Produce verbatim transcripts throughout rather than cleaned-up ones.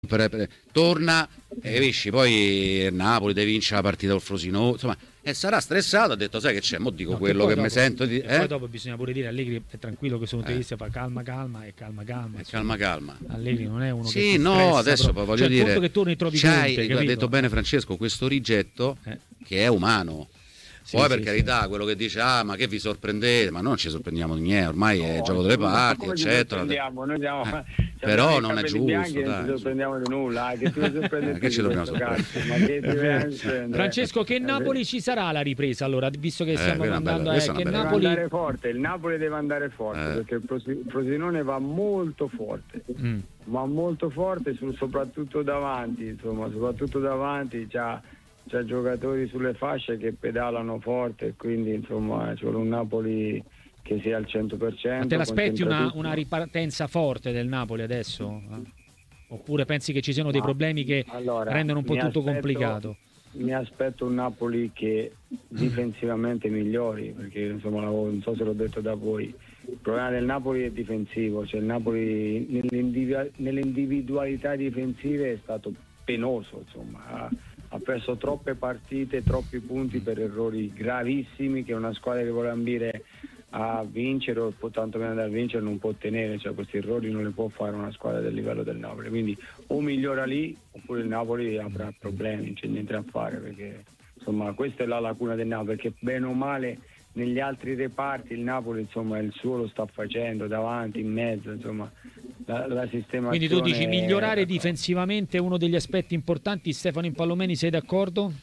per, per, torna e capisci, poi Napoli deve vincere la partita col Frosinone, insomma, e sarà stressato, ha detto sai che c'è, mo dico No, quello che, che mi sento di, e eh? poi dopo bisogna pure dire Allegri è tranquillo che sono Eh. tedesco, fa calma calma e calma calma Eh, calma calma. Allegri non è uno sì, che si no, stressa, adesso proprio. voglio Cioè, il dire conto che torni trovi c'hai, Conte, ha capito? detto bene Francesco, questo rigetto Eh. che è umano. Sì, Poi sì, per carità, sì. quello che dice ah ma che vi sorprendete, ma non ci sorprendiamo di niente, ormai No, è il gioco delle parti, come ci eccetera. sorprendiamo? Noi siamo, Eh, cioè, però abbiamo i non è capelli giusto, bianchi e non dai. ci sorprendiamo di nulla, eh, che ti vuoi sorprendere Eh, che tu ci di dobbiamo questo sorprendere? cazzo? Ma che ti vuoi sorprendere? Francesco, che Eh, Napoli ci sarà la ripresa allora, visto che Eh, stiamo quella è una andando bella- a questa è che una bella- Deve Napoli andare forte, il Napoli deve andare forte Eh. perché il Frosi- Frosinone va molto forte, Mm. va molto forte su- soprattutto davanti, insomma, soprattutto davanti c'ha, c'ha giocatori sulle fasce che pedalano forte, quindi insomma c'è un Napoli che sia al cento per cento. Ma te l'aspetti una, concentratissimo. una ripartenza forte del Napoli adesso? Oppure pensi che ci siano dei Ma, problemi che allora, rendono un po' mi tutto aspetto- complicato? Mi aspetto un Napoli che difensivamente migliori, perché insomma non so se l'ho detto da voi, il problema del Napoli è difensivo, cioè il Napoli nell'individu- nelle individualità difensive è stato penoso, insomma, ha, ha perso troppe partite, troppi punti per errori gravissimi che una squadra che vuole ambire a vincere o può tanto meno da vincere non può tenere, cioè questi errori non li può fare una squadra del livello del Napoli, quindi o migliora lì oppure il Napoli avrà problemi, non c'è niente da fare, perché insomma questa è la lacuna del Napoli, perché bene o male negli altri reparti il Napoli insomma il suo lo sta facendo davanti, in mezzo, insomma la, la sistemazione. Quindi tu dici migliorare è... difensivamente è uno degli aspetti importanti. Stefano Impallomeni, sei d'accordo?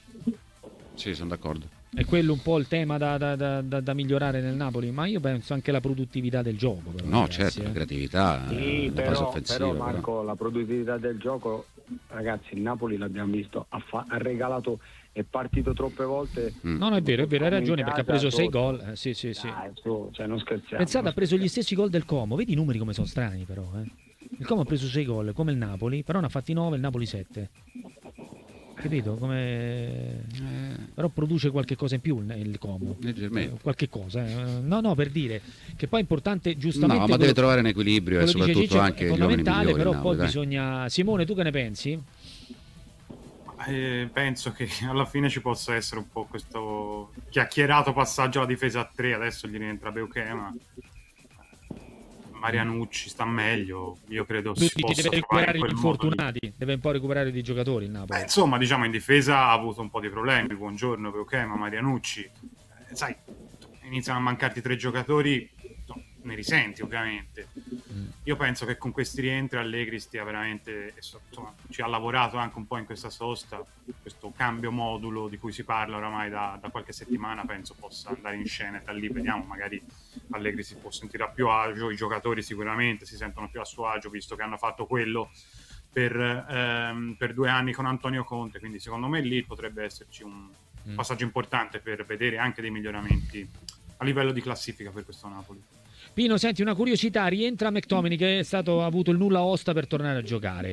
Sì, sono d'accordo. È quello un po' il tema da, da, da, da, da migliorare nel Napoli, ma io penso anche la produttività del gioco. Però, No, ragazzi, certo, eh. la creatività, Sì, la fase però, offensiva. però però. Marco, la produttività del gioco, ragazzi, il Napoli l'abbiamo visto, ha, fa- ha regalato, è partito troppe volte. Mm. No, no, è vero, è vero, hai ragione, perché ha preso sei sotto. gol. Eh, sì, sì, sì. Dai, su, cioè, non scherziamo. Pensate, non ha preso gli scherziamo. stessi gol del Como. Vedi i numeri come sono strani, però. Eh. Il Como ha preso sei gol, come il Napoli, però ne ha fatti nove, il Napoli sette. Capito? Come... Però produce qualche cosa in più il, il Como. Leggermente. Eh, qualche cosa. Eh. No, no, per dire che poi è importante, giustamente. No, ma quello- deve trovare un equilibrio e quello dice soprattutto Ciccio, anche è gli uomini fondamentale, migliori. però Napoli, poi dai. bisogna. Simone, tu che ne pensi? Eh, penso che alla fine ci possa essere un po' questo chiacchierato passaggio alla difesa a tre, adesso gli rientra Beuchema, Marianucci sta meglio, io credo si Quindi possa deve trovare recuperare in gli quel modo lì. infortunati, deve un po' recuperare dei giocatori il Napoli. Beh, insomma, diciamo in difesa ha avuto un po' di problemi, Buongiorno, Beuchema, Marianucci, eh, sai, iniziano a mancarti tre giocatori, no, ne risenti ovviamente. Mm. Io penso che con questi rientri Allegri stia veramente, insomma, ci ha lavorato anche un po' in questa sosta, questo cambio modulo di cui si parla oramai da, da qualche settimana, penso possa andare in scena e da lì vediamo, magari Allegri si può sentire a più agio, i giocatori sicuramente si sentono più a suo agio visto che hanno fatto quello per, ehm, per due anni con Antonio Conte, quindi secondo me lì potrebbe esserci un Mm. passaggio importante per vedere anche dei miglioramenti a livello di classifica per questo Napoli. Pino, senti, una curiosità, rientra McTominay che è stato, ha avuto il nulla osta per tornare a giocare.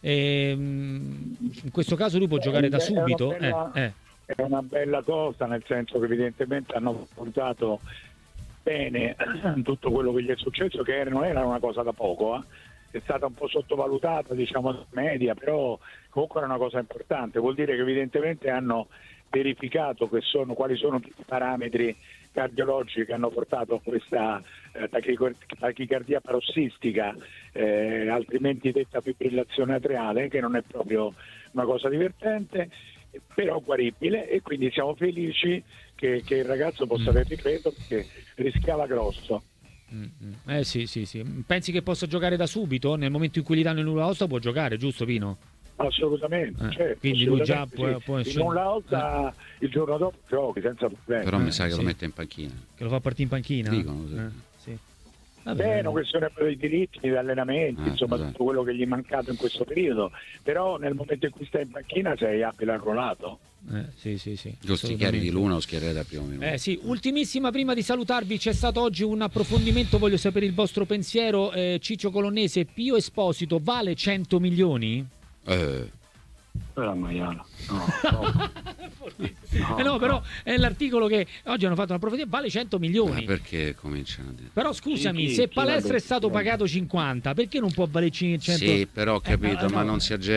Ehm, in questo caso lui può giocare da È una subito? bella- Eh, eh. È una bella cosa, nel senso che evidentemente hanno affrontato bene tutto quello che gli è successo, che non era una cosa da poco, eh. È stata un po' sottovalutata, diciamo, media, però comunque era una cosa importante. Vuol dire che evidentemente hanno verificato che sono, quali sono tutti i parametri cardiologici che hanno portato a questa eh, tachicar- tachicardia parossistica, eh, altrimenti detta fibrillazione atriale, che non è proprio una cosa divertente, però guaribile, e quindi siamo felici che, che il ragazzo possa Mm. aver ripreso, perché rischiava grosso. Mm, mm. Eh sì, sì, sì. Pensi che possa giocare da subito? Nel momento in cui gli danno il nulla osta può giocare, giusto Pino? Assolutamente, Eh, certo, quindi lui già assolutamente può- sì. può Il essere- nulla osta il giorno dopo giochi senza problemi. Però Eh, mi sa che sì. lo mette in panchina. Che lo fa partire in panchina? Dicono, sì. Eh, sì. Vabbè, Beh, è una questione per i diritti, di allenamenti, Eh, insomma esatto. tutto quello che gli è mancato in questo periodo, però nel momento in cui stai in panchina sei abile arruolato. eh, sì, sì, sì. Io sti chiari di Luna o schiererei dal primo minuto. Eh sì, ultimissima prima di salutarvi, c'è stato oggi un approfondimento, voglio sapere il vostro pensiero. eh, Ciccio Colonnese, Pio Esposito vale cento milioni? Eh, Quella maiala. No, no. eh no, però è l'articolo che oggi hanno fatto una profezia, vale cento milioni. Ma perché cominciano a dire? Però scusami, Chi- chi- se chi l'ha Palestra è detto? stato pagato cinquanta, perché non può valere cento? Sì, però ho capito, Eh, ma no. non si agge